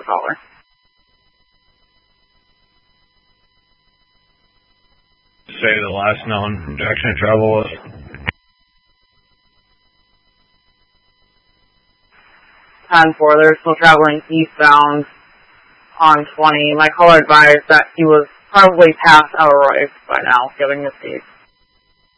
the caller. Say the last known direction of travel was. 10-4, they're still traveling eastbound on 20. My caller advised that he was probably past Elroy by now, giving the speed.